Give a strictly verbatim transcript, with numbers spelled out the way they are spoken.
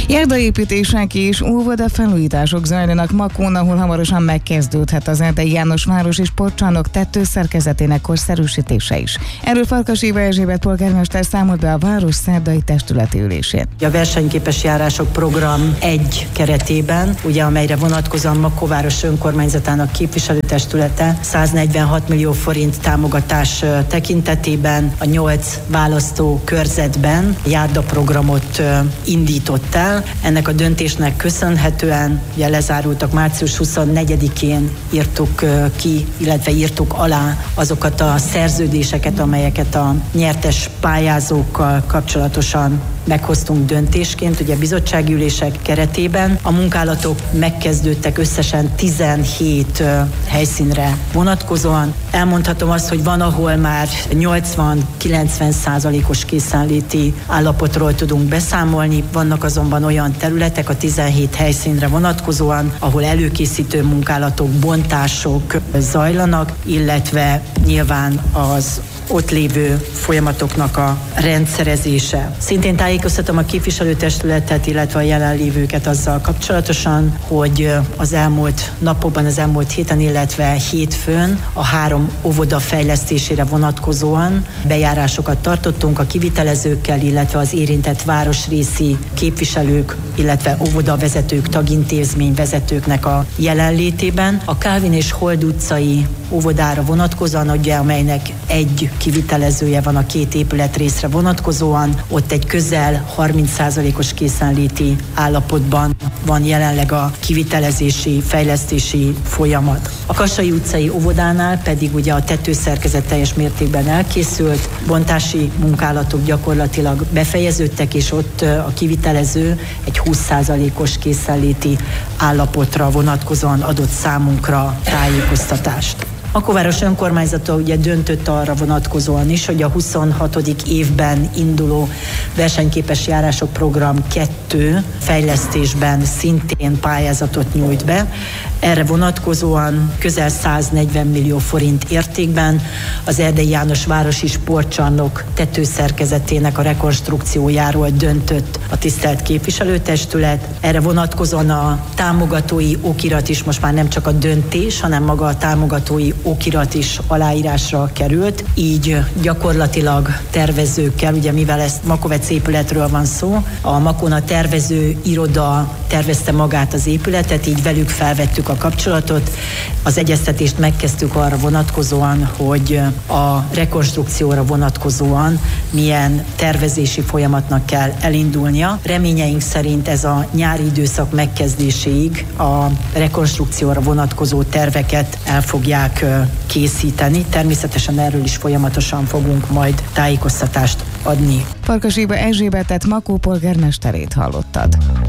Járdaépítések és óvoda felújítások zajlanak Makón, ahol hamarosan megkezdődhet az Erdélyi János Városi Sportcsarnok tetőszerkezetének korszerűsítése is. Erről Farkas Éva Erzsébet polgármester számolt be a város szerdai testületi ülésén. A versenyképes járások program egy keretében, ugye amelyre vonatkozóan Makóváros önkormányzatának képviselőtestülete száznegyvenhat millió forint támogatás tekintetében a nyolc választó körzetben járdaprogramot indított el. Ennek a döntésnek köszönhetően ugye lezárultak március huszonnegyedikén írtuk ki, illetve írtuk alá azokat a szerződéseket, amelyeket a nyertes pályázókkal kapcsolatosan meghoztunk döntésként, ugye bizottsági ülések keretében. A munkálatok megkezdődtek összesen tizenhét helyszínre vonatkozóan. Elmondhatom azt, hogy van, ahol már nyolcvan-kilencven százalékos készenléti állapotról tudunk beszámolni, vannak azonban olyan területek a tizenhét helyszínre vonatkozóan, ahol előkészítő munkálatok, bontások zajlanak, illetve nyilván az ott lévő folyamatoknak a rendszerezése. Szintén tájékoztatom a képviselőtestületet, illetve a jelenlévőket azzal kapcsolatosan, hogy az elmúlt napokban, az elmúlt héten, illetve hétfőn a három óvoda fejlesztésére vonatkozóan bejárásokat tartottunk a kivitelezőkkel, illetve az érintett városrészi képviselők, illetve óvodavezetők, tagintézményvezetőknek a jelenlétében. A Kálvin és Hold utcai óvodára vonatkozóan, ugye, amelynek egy kivitelezője van a két épületrészre vonatkozóan, ott egy közel harminc százalékos készenléti állapotban van jelenleg a kivitelezési, fejlesztési folyamat. A Kassai utcai óvodánál pedig ugye a tetőszerkezet teljes mértékben elkészült, bontási munkálatok gyakorlatilag befejeződtek, és ott a kivitelező egy húsz százalékos készenléti állapotra vonatkozóan adott számunkra tájékoztatást. Makóváros önkormányzata ugye döntött arra vonatkozóan is, hogy a huszonhatodik évben induló versenyképes járások program kettő fejlesztésben szintén pályázatot nyújt be. Erre vonatkozóan közel száznegyven millió forint értékben az Erdélyi János Városi Sportcsarnok tetőszerkezetének a rekonstrukciójáról döntött a tisztelt képviselőtestület. Erre vonatkozóan a támogatói okirat is, most már nem csak a döntés, hanem maga a támogatói okirat is aláírásra került, így gyakorlatilag tervezőkkel, ugye mivel ezt Makovec épületről van szó, a Makón a tervező iroda tervezte magát az épületet, így velük felvettük a kapcsolatot. Az egyeztetést megkezdtük arra vonatkozóan, hogy a rekonstrukcióra vonatkozóan milyen tervezési folyamatnak kell elindulnia. Reményeink szerint ez a nyári időszak megkezdéséig a rekonstrukcióra vonatkozó terveket el fogják készíteni. Természetesen erről is folyamatosan fogunk majd tájékoztatást adni. Farkas Éva Erzsébetet, Makó polgármesterét hallottad.